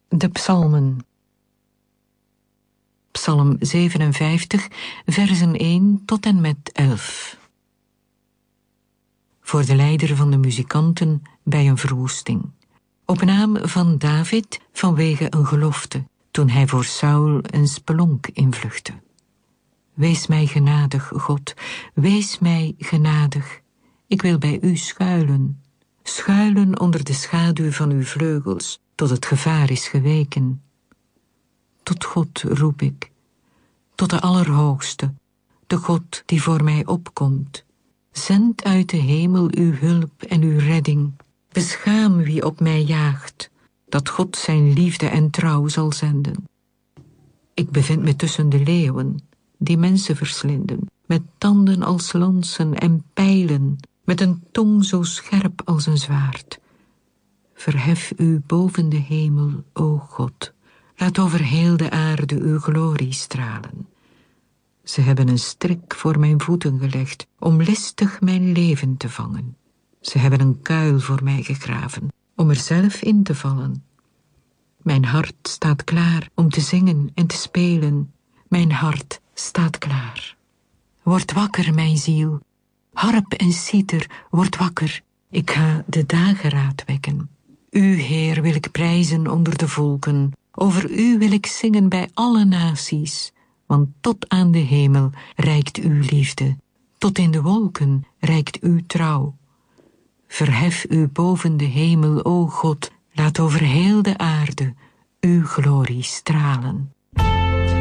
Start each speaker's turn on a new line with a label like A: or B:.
A: De psalmen. Psalm 57, versen 1 tot en met 11. Voor de leider van de muzikanten bij een verwoesting. Op naam van David vanwege een gelofte, toen hij voor Saul een spelonk invluchtte. Wees mij genadig, God, wees mij genadig. Ik wil bij u schuilen. Schuilen onder de schaduw van uw vleugels, tot het gevaar is geweken. Tot God roep ik, tot de Allerhoogste, de God die voor mij opkomt. Zend uit de hemel uw hulp en uw redding. Beschaam wie op mij jaagt, dat God zijn liefde en trouw zal zenden. Ik bevind me tussen de leeuwen, die mensen verslinden, met tanden als lansen en pijlen, met een tong zo scherp als een zwaard. Verhef u boven de hemel, o God. Laat over heel de aarde uw glorie stralen. Ze hebben een strik voor mijn voeten gelegd, om listig mijn leven te vangen. Ze hebben een kuil voor mij gegraven, om er zelf in te vallen. Mijn hart staat klaar om te zingen en te spelen. Mijn hart staat klaar. Word wakker, mijn ziel. Harp en citer, word wakker. Ik ga de dageraad wekken. U, Heer, wil ik prijzen onder de volken. Over u wil ik zingen bij alle naties. Want tot aan de hemel reikt uw liefde. Tot in de wolken reikt uw trouw. Verhef u boven de hemel, o God. Laat over heel de aarde uw glorie stralen.